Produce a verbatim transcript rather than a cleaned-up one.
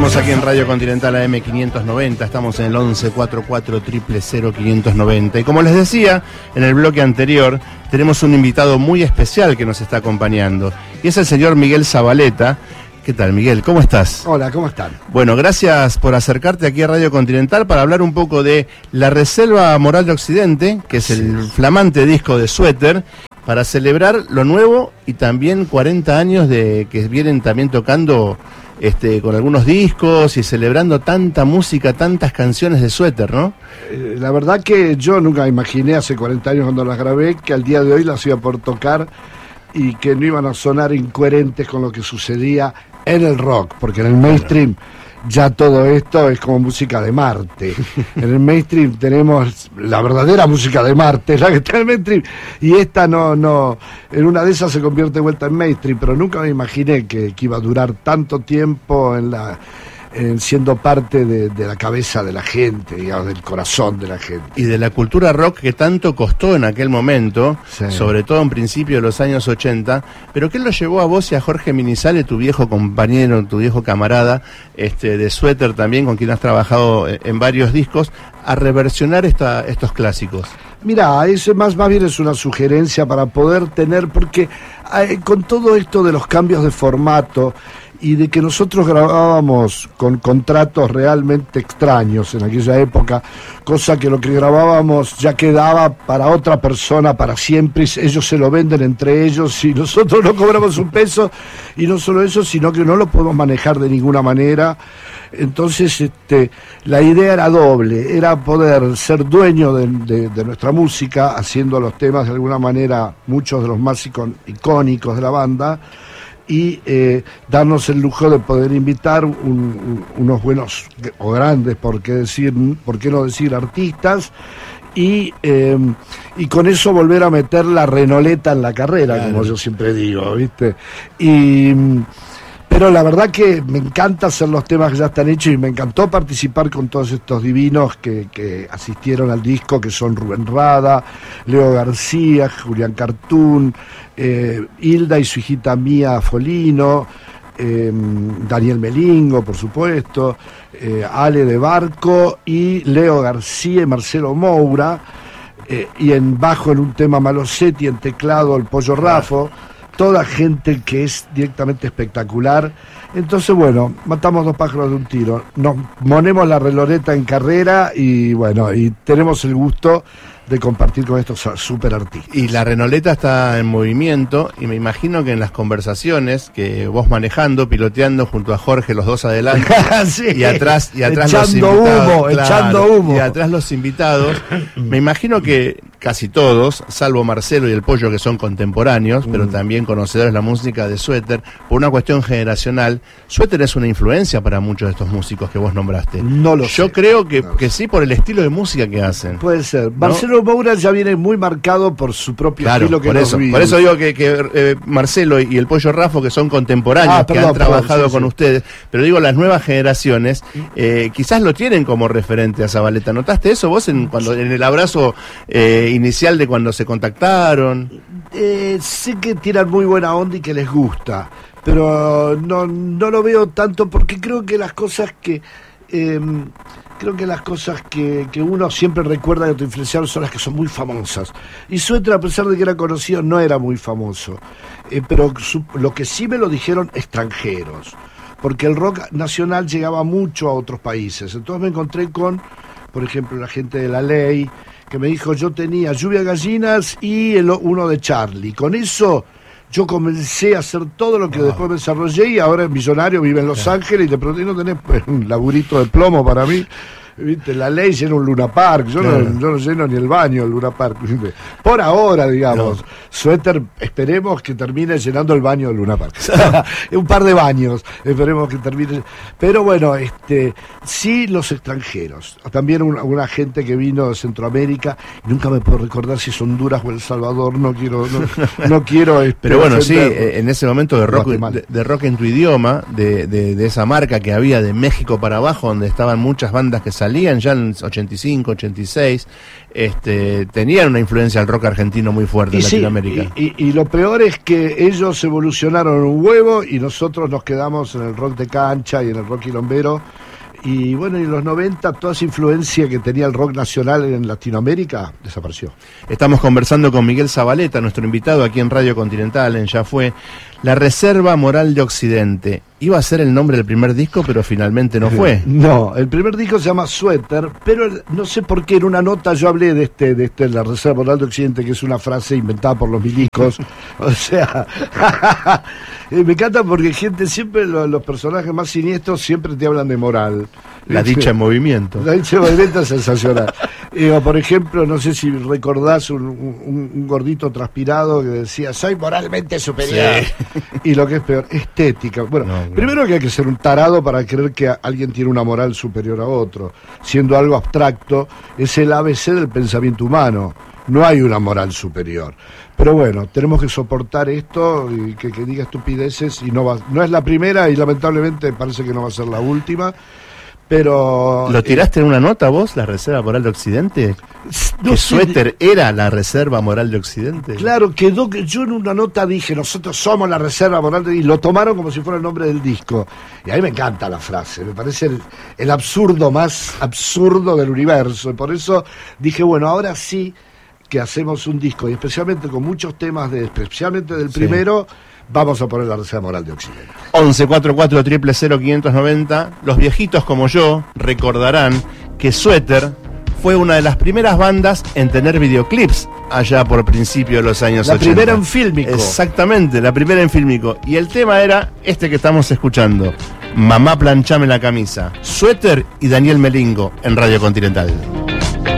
Seguimos aquí en Radio Continental A M quinientos noventa, estamos en el once cuarenta y cuatro cero cero cero quinientos noventa. Y como les decía en el bloque anterior, tenemos un invitado muy especial que nos está acompañando, y es el señor Miguel Zavaleta. ¿Qué tal, Miguel? ¿Cómo estás? Hola, ¿cómo están? Bueno, gracias por acercarte aquí a Radio Continental para hablar un poco de La Reserva Moral de Occidente, que es el flamante disco de Suéter, para celebrar lo nuevo y también cuarenta años de que vienen también tocando este, con algunos discos y celebrando tanta música, tantas canciones de Suéter, ¿no? Eh, la verdad que yo nunca imaginé hace cuarenta años cuando las grabé que al día de hoy las iba a poder tocar y que no iban a sonar incoherentes con lo que sucedía en el rock, porque en el mainstream ya todo esto es como música de Marte. En el mainstream tenemos la verdadera música de Marte, la que está en el mainstream, y esta no, no, en una de esas se convierte de vuelta en mainstream, pero nunca me imaginé que, que iba a durar tanto tiempo en la en siendo parte de, de la cabeza de la gente, digamos, del corazón de la gente. Y de la cultura rock que tanto costó en aquel momento, sí, sobre todo en principio de los años ochenta, pero ¿qué lo llevó a vos y a Jorge Minizale, tu viejo compañero, tu viejo camarada este, de Suéter también, con quien has trabajado en varios discos, a reversionar esta, estos clásicos? Mirá, eso más, más bien es una sugerencia para poder tener, porque eh, con todo esto de los cambios de formato y de que nosotros grabábamos con contratos realmente extraños en aquella época, cosa que lo que grabábamos ya quedaba para otra persona para siempre, y ellos se lo venden entre ellos y nosotros no cobramos un peso, y no solo eso, sino que no lo podemos manejar de ninguna manera. Entonces este, la idea era doble, era poder ser dueño de, de, de nuestra música, haciendo los temas de alguna manera, muchos de los más icon, icónicos de la banda, y eh, darnos el lujo de poder invitar un, un, unos buenos o grandes, por qué decir, por qué no decir artistas, y eh, y con eso volver a meter la renoleta en la carrera, claro, como yo siempre digo, ¿viste? Y pero la verdad que me encanta hacer los temas que ya están hechos, y me encantó participar con todos estos divinos que, que asistieron al disco, que son Rubén Rada, Leo García, Julián Cartún, eh, Hilda y su hijita Mía Folino, eh, Daniel Melingo, por supuesto, eh, Ale de Barco y Leo García y Marcelo Moura, eh, y en bajo en un tema Malosetti, en teclado el Pollo Rafo. Toda gente que es directamente espectacular. Entonces, bueno, matamos dos pájaros de un tiro. Nos ponemos la reloreta en carrera y, bueno, y tenemos el gusto de compartir con estos super artistas. Y la renoleta está en movimiento, y me imagino que en las conversaciones que vos manejando, piloteando junto a Jorge, los dos adelante, sí, y atrás, y atrás echando los invitados, humo, claro, echando humo. Y atrás los invitados, me imagino que casi todos, salvo Marcelo y el Pollo, que son contemporáneos, mm. pero también conocedores de la música de Suéter, por una cuestión generacional, Suéter es una influencia para muchos de estos músicos que vos nombraste. No lo Yo sé. creo que, no que sí, por el estilo de música que hacen. Puede ser. ¿No? Marcelo Moura ya viene muy marcado por su propio claro, estilo que por eso, por eso digo que, que eh, Marcelo y el Pollo Rafo, que son contemporáneos, ah, perdón, que han trabajado perdón, sí, con sí. ustedes, pero digo, las nuevas generaciones eh, quizás lo tienen como referente a Zavaleta. ¿Notaste eso vos en, cuando, en el abrazo eh, inicial de cuando se contactaron? Eh, sé que tiran muy buena onda y que les gusta, pero no, no lo veo tanto, porque creo que las cosas que... Eh, Creo que las cosas que, que uno siempre recuerda de tu influenciador son las que son muy famosas. Y Suéter, a pesar de que era conocido, no era muy famoso. Eh, pero su, lo que sí me lo dijeron extranjeros, porque el rock nacional llegaba mucho a otros países. Entonces me encontré con, por ejemplo, la gente de La Ley, que me dijo, yo tenía Lluvia de Gallinas y el, uno de Charlie. Con eso yo comencé a hacer todo lo que oh. después me desarrollé, y ahora es millonario, vive en Los claro. Ángeles, y de pronto no tenés pues, un laburito de plomo para mí. ¿Viste? La Ley llena un Luna Park, yo, claro. no, yo no lleno ni el baño del Luna Park, ¿viste? Por ahora, digamos. No. Suéter, esperemos que termine llenando el baño del Luna Park. Un par de baños, esperemos que termine. Pero bueno, este sí, los extranjeros. También una, una gente que vino de Centroamérica, y nunca me puedo recordar si es Honduras o El Salvador, no quiero, no, no quiero este, pero bueno, sí, en ese momento de rock, de, de rock en tu idioma, de, de, de esa marca que había de México para abajo, donde estaban muchas bandas que salían salían ya en ochenta y cinco, ochenta y seis, este, tenían una influencia del rock argentino muy fuerte y en sí, Latinoamérica. Y, y, y lo peor es que ellos evolucionaron un huevo y nosotros nos quedamos en el rock de cancha y en el rock quilombero. Y bueno, en los noventa toda esa influencia que tenía el rock nacional en Latinoamérica desapareció. Estamos conversando con Miguel Zabaleta, nuestro invitado aquí en Radio Continental, en Ya Fue. La Reserva Moral de Occidente. Iba a ser el nombre del primer disco, pero finalmente no fue. No, el primer disco se llama Suéter, pero no sé por qué en una nota yo hablé de este, de este, la Reserva Moral de Occidente, que es una frase inventada por los milicos. O sea, me encanta porque gente siempre, los, los personajes más siniestros siempre te hablan de moral. La dicha en movimiento. La dicha en movimiento es sensacional. Eh, o por ejemplo, no sé si recordás un, un, un gordito transpirado que decía, soy moralmente superior. Sí. Y lo que es peor, estética. Bueno, no, no. Primero que hay que ser un tarado para creer que alguien tiene una moral superior a otro. Siendo algo abstracto, es el A B C del pensamiento humano. No hay una moral superior. Pero bueno, tenemos que soportar esto y que, que diga estupideces y no va, no es la primera y lamentablemente parece que no va a ser la última. Pero ¿lo tiraste eh, en una nota vos, la Reserva Moral de Occidente? No ¿Que sé, Suéter era la Reserva Moral de Occidente? Claro, quedó que yo en una nota dije, nosotros somos la Reserva Moral de... y lo tomaron como si fuera el nombre del disco. Y a mí me encanta la frase, me parece el, el absurdo más absurdo del universo. Y por eso dije, bueno, ahora sí que hacemos un disco, y especialmente con muchos temas, de especialmente del sí. primero... Vamos a poner la Reserva Moral de Occidente. once cuarenta y cuatro, cero cero cero, quinientos noventa. Los viejitos como yo recordarán que Suéter fue una de las primeras bandas en tener videoclips allá por principio de los años la ochenta. La primera en fílmico. Exactamente, la primera en fílmico. Y el tema era este que estamos escuchando. Mamá planchame la camisa. Suéter y Daniel Melingo en Radio Continental.